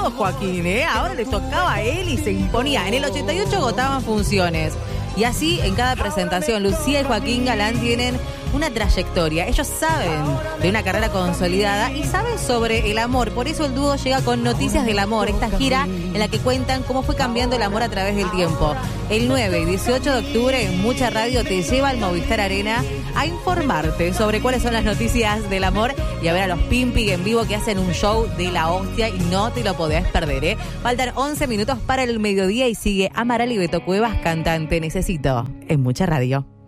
ganó Joaquín, ahora le tocaba a él y se imponía. En el 88 agotaban funciones. Y así, en cada presentación, Lucía y Joaquín Galán tienen una trayectoria. Ellos saben de una carrera consolidada y saben sobre el amor. Por eso el dúo llega con Noticias del Amor, esta gira en la que cuentan cómo fue cambiando el amor a través del tiempo. El 9 y 18 de octubre, Mucha Radio te lleva al Movistar Arena a informarte sobre cuáles son las noticias del amor y a ver a los Pimpi en vivo que hacen un show de la hostia y no te lo podés perder, Faltan 11 minutos para el mediodía y sigue Amaral y Beto Cuevas, cantante Necesito, en Mucha Radio.